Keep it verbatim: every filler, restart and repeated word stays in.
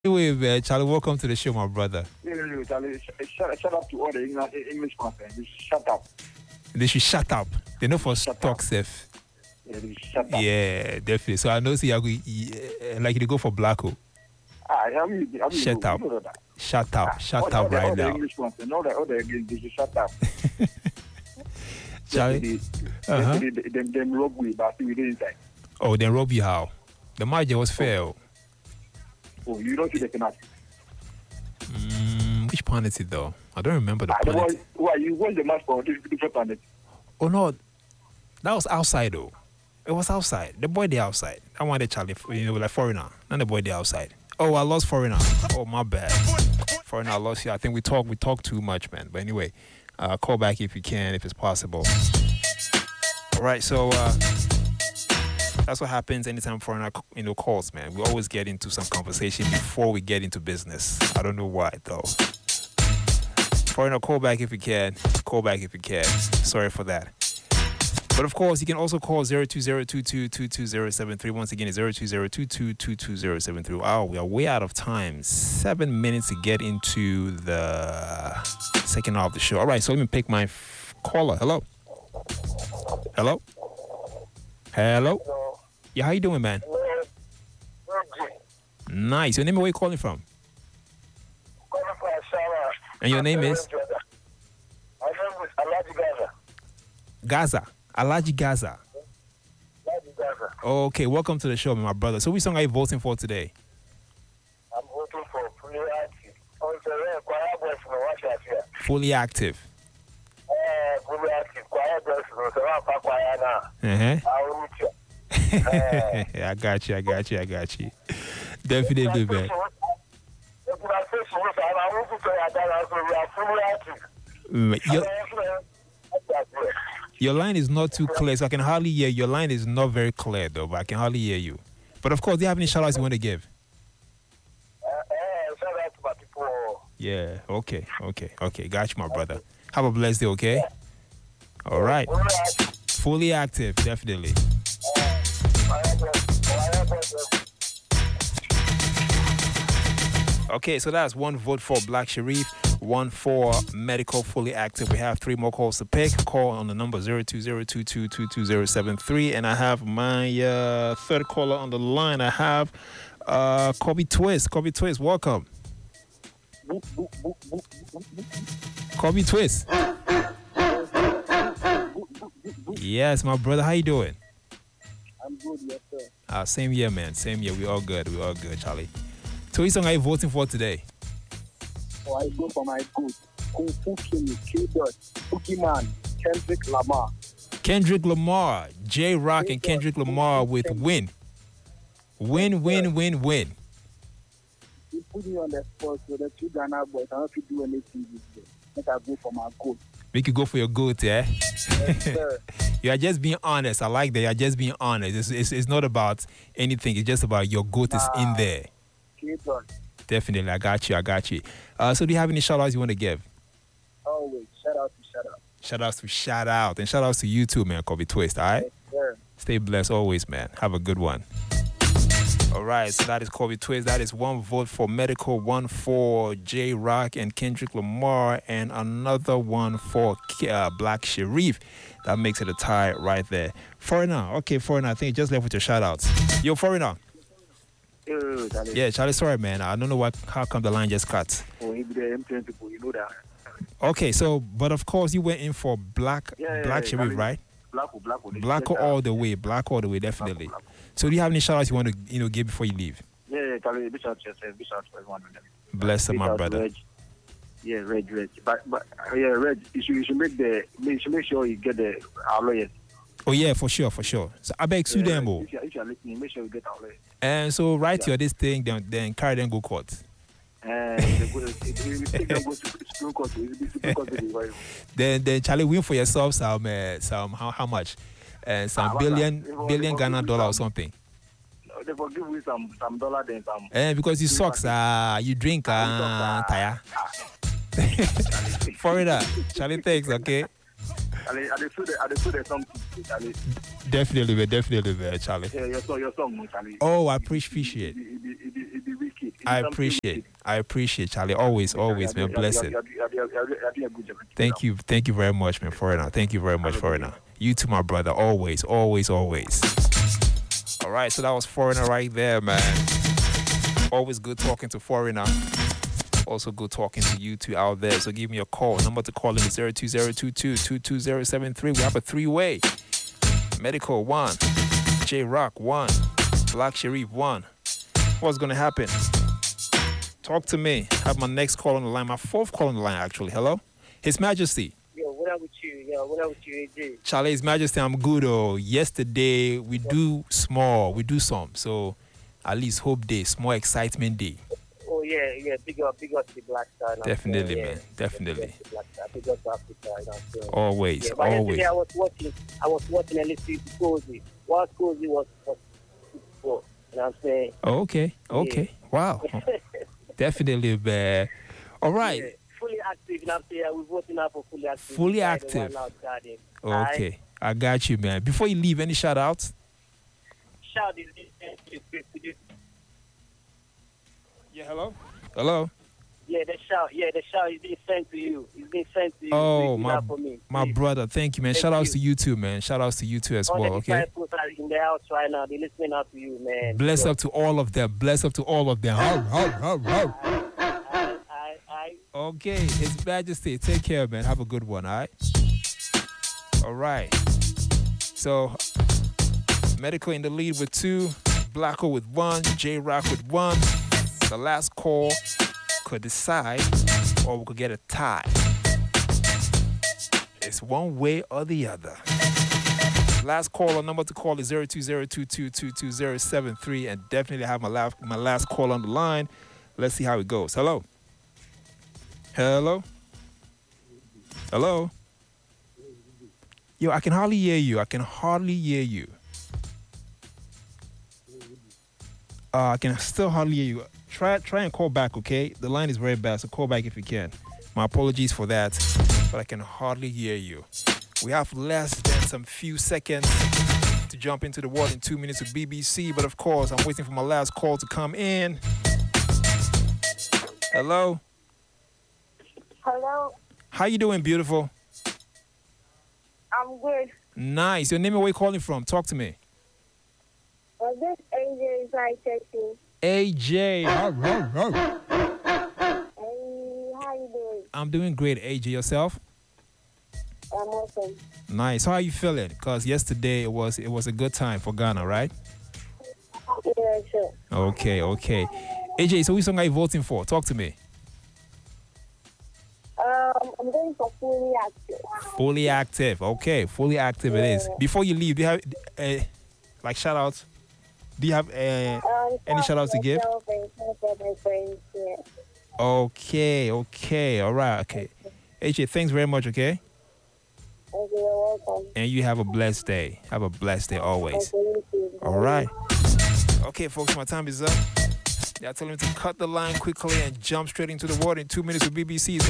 Anyway, man, Charlie, welcome to the show, my brother. Yeah, yeah, Charlie, shut, shut up to all the English, English content. Shut up. They should shut up. They know for Shut stock up. safe. Yeah, they shut up. Yeah, definitely. So I know, see, I go, yeah, like you go for Blacko. Ah, I mean, I mean, Shut you up. know that. Shut up. Ah, Shut all the- all up the- right all the now. English content, all the other English, they should shut up. Charlie. Uh Uh-huh. Them, them rob we, but we didn't inside. Oh, then rob you how? The margin was fair. oh. Oh, you don't see the penalty. Mm, which penalty though? I don't remember the Ah, the penalty. boy, why you won the match for this different planet? Oh no, that was outside though. It was outside. The boy they outside. I wanted Charlie, you know, like foreigner. Not the boy they outside. Oh, I lost foreigner. Oh, my bad. Foreigner, I lost you. I think we talk we talk too much, man. But anyway, uh, call back if you can, if it's possible. All right, so uh, that's what happens anytime foreigner, you know, calls, man. We always get into some conversation before we get into business. I don't know why though. Foreigner, call back if you can. Call back if you can. Sorry for that. But of course, you can also call zero two zero two two two two zero seven three. Once again, it's zero two zero two two two two zero seven three. Wow, we are way out of time. Seven minutes to get into the second half of the show. All right, so let me pick my f- caller. Hello. Hello. Hello. Yeah, how you doing, man? Nice. Your name and where you calling from? And your name is? My name is Alaji Gaza. Gaza. Alaji Gaza. Alaji Gaza. Okay, welcome to the show, my brother. So which song are you voting for today? I'm voting for Fully Active. On the way, Choir Boys from Russia. Fully active. Eh, Fully Active. Choir Boys from Russia. Choir now. Uh-huh. I will meet you. I got you, I got you, I got you. Definitely, man. Mm, Your, your line is not too clear, so I can hardly hear. Your line is not very clear, though, but I can hardly hear you. But of course, do you have any shout outs you want to give? Yeah, okay, okay, okay. Got you, my brother. Have a blessed day, okay? All right. Fully active, definitely. Okay, so that's one vote for Black Sharif, one for Medical Fully Active. We have three more calls to pick. Call on the number zero two zero two two two two zero seven three. And I have my uh, third caller on the line. I have uh, Kobe Twist. Kobe Twist, welcome. Kobe Twist. Yes, my brother, how you doing? I'm good, yes, sir. Uh, same year, man. Same year. We all good. We all good, Charlie. So which song are you voting for today? Oh, I go for my good. Kung Fu King, Q-Dot, Boogeyman, Kendrick Lamar. Kendrick Lamar, J Rock and Kendrick Lamar with Win. Win, win, win, win. You put me on the spot, so the two Ghana boys, I don't have to do anything this day. Let I go for my good. Make you go for your goat, yeah? Yes, sir. You are just being honest. I like that. You are just being honest. It's, it's, it's not about anything. It's just about your goat is in there. Q-Dot. Definitely. I got you. I got you. Uh, so do you have any shout outs you want to give? Always. Shout out to shout out. Shout outs to shout out. And shout outs to you too, man, Kobe Twist, all right? Yes, sir. Stay blessed always, man. Have a good one. All right, so that is Kobe Twist. That is one vote for Medical, one for J Rock and Kendrick Lamar, and another one for uh, Black Sharif. That makes it a tie right there. Foreigner, okay, Foreigner, I think you just left with your shout outs. Yo, Foreigner. Yeah, Charlie. Yeah, Charlie, sorry, man. I don't know what, how come the line just cut. Oh, he be the M ten people, you know that. Okay, so, but of course, you went in for Black, Yeah, yeah, Black yeah, Sharif, Charlie. right? Black or black or Black all the way, Black all the way, definitely. Black, black. So, do you have any shout outs you want to, you know, give before you leave? Yeah, yeah, Charlie, big shout out to yourself, big shout out to everyone. Bless them, Big my shout out to brother. Reg. Yeah, Reg, Reg. But, but uh, yeah, Reg, you should, you should make the, you should make sure you get the our lawyers. Oh yeah, for sure, for sure. So I beg sue Yeah, them, oh. if, you, if you are listening, make sure you get our lawyers. And so write Yeah. your this thing, then then carry them go court. And they go, if you take them go to Supreme Court, it will be Supreme Court will be very. Then then Charlie win for yourself some uh, some how how much, and some Ah, billion what's that? billion They Ghana forgive dollar or some- something. They forgive you some some dollar then some. And because you sucks, ah, you drink, ah, tire. Foreigner, Charlie, thanks, okay. I dey I dey feel the I dey feel the song, Charlie. Definitely, man, definitely, man, Charlie. Yeah, your song, your song, Charlie. Oh, I appreciate it. It be it be it be wicked. I It's appreciate. I appreciate, Charlie. Always, always, man. Blessed. You're, you're, you're, you're, you're doing a good job. Thank you. Thank you very much, man, Foreigner. Thank you very much, Foreigner. You too, my brother. Always, always, always. All right, so that was Foreigner right there, man. Always good talking to Foreigner. Also good talking to you two out there. So give me a call. Number to call in is zero two zero two two two two zero seven three. We have a three-way. Medical, one. J-Rock, one. Black Sharif, one. What's going to happen? Talk to me. I have my next call on the line. My fourth call on the line, actually. Hello? His Majesty. Yo, what up with you? Yo, what up with you, A J? Charlie, His Majesty, I'm good. Oh, yesterday we do small. We do some. So at least hope day, small excitement day. Oh, yeah, yeah. Big up, big up to the Black Star. Definitely, yeah, man. Definitely. Big up to Black Star. Big up to Africa. You know, so, Always, yeah, but always. yesterday I was watching, I was watching a little bit Cozy. What Cozy was, was, was, you know what I'm saying? Oh, okay. Okay. Wow. Definitely, man. All right. Yeah, fully active, you know what I'm saying? We're voting out for fully active. Fully Friday, active. One Loud Garden. Okay. I got you, man. Before you leave, any shout outs? Shout is this. Yeah, hello? Hello? Yeah, the shout. Yeah, the shout is being sent to you. It's being sent to you. Oh, Please do my, that for me, my please. brother. Thank you, man. Thank Shout outs you. to you too, man. Shout outs to you too as All well, the okay? disciples are in the house right now. They're listening out to you, man. Bless So, up to all of them. Bless up to all of them. Ho, ho, ho, ho. I, I, I, Okay, His Majesty, take care, man. Have a good one, all right? All right. So, Medical in the lead with two, Blacko with one, J-Rock with one. The last call could decide, or we could get a tie. It's one way or the other. Last call, or number to call is zero two zero two two two two zero seven three, and definitely have my last, my last call on the line. Let's see how it goes. Hello? Hello? Hello? Yo, I can hardly hear you. I can hardly hear you. Uh, I can still hardly hear you. Try try and call back, okay? The line is very bad, so call back if you can. My apologies for that, but I can hardly hear you. We have less than some few seconds to jump into the world in two minutes with B B C, but of course, I'm waiting for my last call to come in. Hello? Hello, How you doing, beautiful? I'm good. Nice. Your name and where you calling from? Talk to me. Uh, this A J is like texting. A J. Hey, how you doing? I'm doing great, A J. Yourself? I'm awesome. Nice. How are you feeling? Because yesterday it was it was a good time for Ghana, right? Yeah, sure. Okay, okay. A J, so which song are you voting for? Talk to me. Um, I'm going for fully active. Fully active. Okay, fully active it is. Yeah. Before you leave, do you have uh, like shout outs? Do you have uh, Um, Any shout outs to give? myself and some of my friends, yeah. Okay, okay, all right, okay. A J, thanks very much, okay? Okay, you're welcome. And you have a blessed day. Have a blessed day always. Okay, you too. All right. Okay, folks, my time is up. They're telling me to cut the line quickly and jump straight into the water in two minutes with B B C. So